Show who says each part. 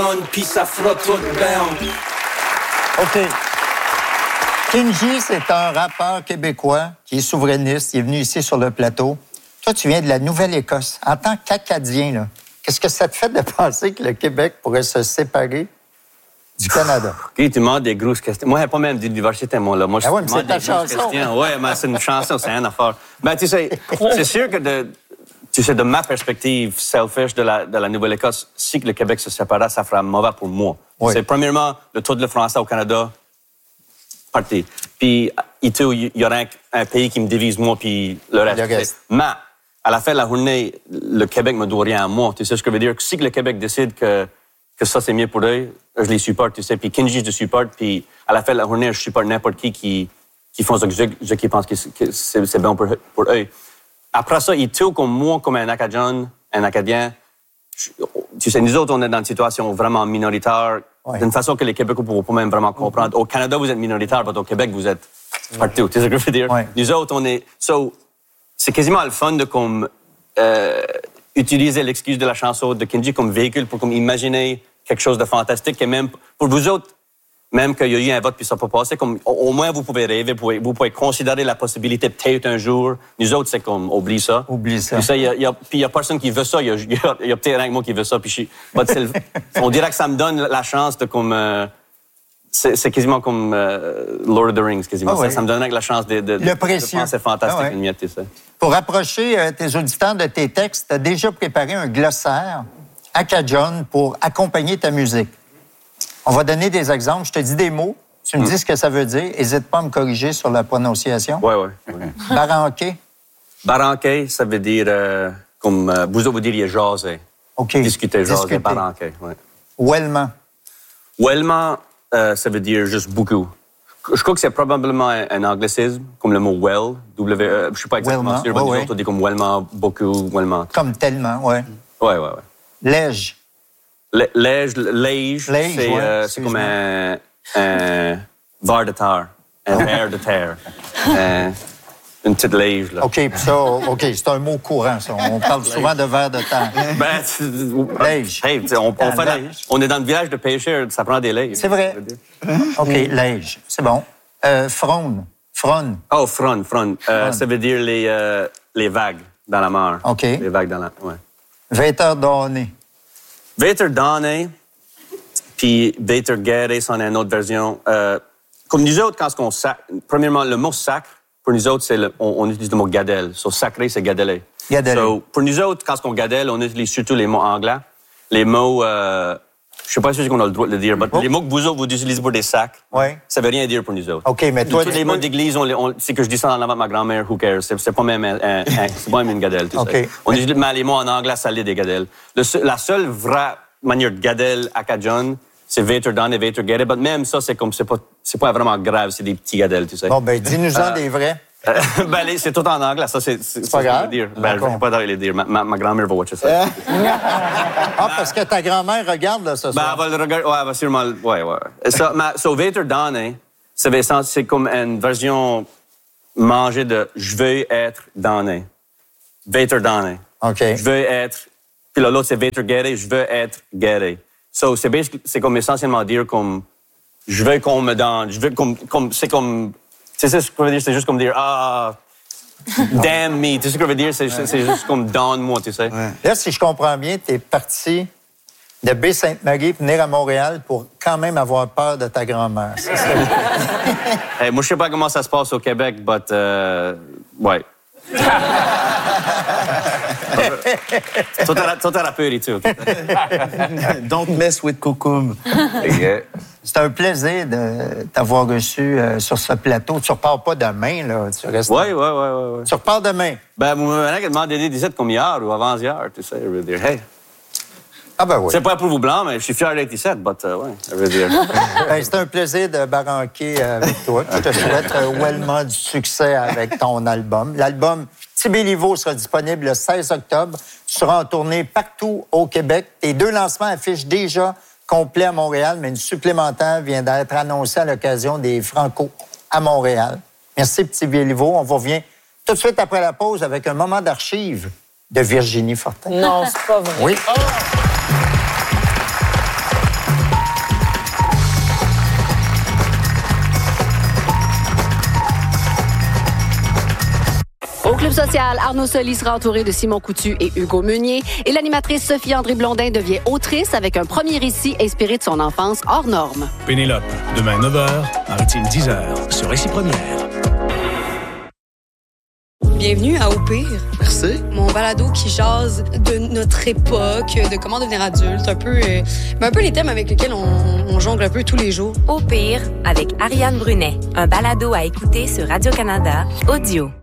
Speaker 1: Puis ça fera tout bien.
Speaker 2: OK. Kenji, c'est un rappeur québécois qui est souverainiste. Il est venu ici sur le plateau. Toi, tu viens de la Nouvelle-Écosse. En tant qu'Acadien, là, qu'est-ce que ça te fait de penser que le Québec pourrait se séparer du Canada?
Speaker 3: OK, tu demandes des grosses questions. Moi, il n'y a pas même d'université, moi, là. Moi, je
Speaker 2: mais
Speaker 3: demande
Speaker 2: c'est ta
Speaker 3: des grosses
Speaker 2: chanson.
Speaker 3: questions. Oui, mais c'est une chanson, c'est une affaire. Ben, tu sais, c'est sûr que de ma perspective selfish de la Nouvelle-Écosse, si que le Québec se séparait, ça ferait mauvais pour moi.
Speaker 2: Oui.
Speaker 3: C'est premièrement, le taux de français au Canada, parti. Puis, il y aurait un pays qui me divise, moi, puis le reste. Mais, à la fin de la journée, le Québec me doit rien à moi. Tu sais ce que je veux dire? Si que le Québec décide que ça, c'est mieux pour eux, je les supporte, tu sais. Puis Kenji, je le supporte. Puis, à la fin de la journée, je supporte n'importe qui font ce que je pense que c'est bon pour eux. Après ça, il tue comme moi, comme un Acadien. Tu sais, nous autres, on est dans une situation vraiment minoritaire, d'une façon que les Québécois ne pourront pas même vraiment comprendre. Au Canada, vous êtes minoritaire, mais au Québec, vous êtes partout. Tu sais ce que je veux dire? Nous autres, on est... c'est quasiment le fun de utiliser l'excuse de la chanson de Kenji comme véhicule pour imaginer quelque chose de fantastique. Et même pour vous autres, même qu'il y a eu un vote puis ça n'a pas passé, comme, au moins vous pouvez rêver, vous pouvez considérer la possibilité peut-être un jour. Nous autres, c'est comme, oublie ça.
Speaker 2: Oublie ça.
Speaker 3: Puis il y a personne qui veut ça. Il y a peut-être rien que moi qui veut ça. Puis on dirait que ça me donne la chance de comme... c'est quasiment comme Lord of the Rings, quasiment. Ça me donne la chance de penser fantastique une miette, tu sais.
Speaker 2: Pour approcher tes auditeurs de tes textes, tu as déjà préparé un glossaire acadien pour accompagner ta musique. On va donner des exemples. Je te dis des mots. Tu me dis ce que ça veut dire. N'hésite pas à me corriger sur la prononciation.
Speaker 3: Oui.
Speaker 2: Baranqué.
Speaker 3: Baranqué, ça veut dire, comme vous diriez jaser.
Speaker 2: OK.
Speaker 3: Discuter, jaser, baranqué. Ouais.
Speaker 2: Ouellement.
Speaker 3: Ouellement, ça veut dire juste beaucoup. Je crois que c'est probablement un anglicisme, comme le mot well. Je ne suis pas exactement sûr, mais les autres, on dit comme wellment, beaucoup, wellment.
Speaker 2: Comme tellement, oui.
Speaker 3: Oui.
Speaker 2: Lège.
Speaker 3: Lège, c'est comme un var de terre, un verre de terre, une petite lège. Là.
Speaker 2: OK, c'est un mot courant, ça. On parle souvent de verre de terre. Lège.
Speaker 3: Hey, on est dans le village de pêcheurs, ça prend des lèges.
Speaker 2: C'est vrai. OK, lège, c'est bon. Fronde.
Speaker 3: Oh, fronde. Ça veut dire les vagues dans la mer.
Speaker 2: OK.
Speaker 3: Les vagues dans la... Ouais.
Speaker 2: Vêteur donné.
Speaker 3: Vêteur donné, puis vêteur guéré, c'est une autre version. Comme nous autres, quand on sacre... Premièrement, le mot sacre, pour nous autres, on utilise le mot gadelle. Sacré, c'est gadelle. Pour nous autres, quand on gadelle, on utilise surtout les mots anglais. Les mots... je ne sais pas si on a le droit de le dire, mais les mots que vous autres, vous utilisez pour des sacs, ça ne veut rien dire pour nous autres.
Speaker 2: OK, mais toi...
Speaker 3: Tous les mots d'église, c'est que je dis ça dans la ma grand-mère, who cares? C'est pas même une gadelle, tu sais. On utilise les mots en anglais, ça l'est des gadelles. La seule vraie manière de gadelle acadienne, c'est vêteur donné, vêteur guéré. Mais même ça, c'est pas vraiment grave, c'est des petits gadelles, tu sais.
Speaker 2: Bon, ben dis-nous-en des vrais.
Speaker 3: C'est tout en anglais, ça, c'est
Speaker 2: pas grave.
Speaker 3: Je ne vais pas les dire. Ma grand-mère va watcher ça.
Speaker 2: Parce que ta grand-mère regarde là, ce soir.
Speaker 3: Elle va le regarder. Oui, elle va sûrement. Oui. Vêteur donné, c'est comme une version mangée de je veux être donné. Vêteur donné.
Speaker 2: OK.
Speaker 3: Je veux être. Puis l'autre, c'est vêteur guéré, je veux être guéri. C'est comme essentiellement dire comme je veux qu'on me donne. Je veux c'est comme. C'est ça ce que je veux dire, c'est juste comme dire damn me. Tu sais ce que je veux dire, c'est juste comme donne-moi, tu sais.
Speaker 2: Là, si je comprends bien, tu es parti de Baie-Sainte-Marie pour venir à Montréal pour quand même avoir peur de ta grand-mère. C'est ça?
Speaker 3: Hey, moi, je sais pas comment ça se passe au Québec, mais ouais. Toi, t'as la peur et tout.
Speaker 4: Don't mess with Kokoum.
Speaker 2: C'est un plaisir de t'avoir reçu sur ce plateau. Tu repars pas demain, là. Tu restes.
Speaker 3: Oui.
Speaker 2: Tu repars demain.
Speaker 3: Ben, moi, je demande d'aider 17 comme hier ou avant-hier, tu sais. Je veux dire, hey.
Speaker 2: Ah, ben oui.
Speaker 3: C'est pas pour vous blanc, mais je suis fier d'être 17, mais ouais, je veux dire.
Speaker 2: C'est un plaisir de baranquer avec toi. Je te souhaite vraiment du succès avec ton album. L'album Tibéliveau sera disponible le 16 octobre. Tu seras en tournée partout au Québec. Tes 2 lancements affichent déjà complet à Montréal, mais une supplémentaire vient d'être annoncée à l'occasion des Franco à Montréal. Merci, Petit Béliveau. On vous revient tout de suite après la pause avec un moment d'archives de Virginie Fortin.
Speaker 5: Non, c'est pas vrai.
Speaker 2: Oui.
Speaker 5: spécial, Arnaud Soli sera entouré de Simon Coutu et Hugo Meunier. Et l'animatrice Sophie-André Blondin devient autrice avec un premier récit inspiré de son enfance hors norme.
Speaker 6: Pénélope, demain 9h, Maritime 10h, sur Récit Première.
Speaker 7: Bienvenue à Au Pire.
Speaker 4: Merci.
Speaker 7: Mon balado qui jase de notre époque, de comment devenir adulte, un peu les thèmes avec lesquels on jongle un peu tous les jours.
Speaker 8: Au Pire, avec Ariane Brunet, un balado à écouter sur Radio-Canada, audio.